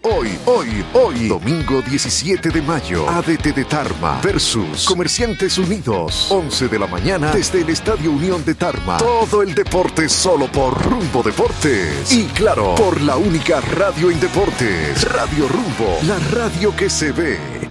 Hoy, domingo 17 de mayo, ADT de Tarma versus Comerciantes Unidos, 11 de la mañana desde el Estadio Unión de Tarma. Todo el deporte solo por Rumbo Deportes. Y claro, por la única radio en deportes, Radio Rumbo, la radio que se ve.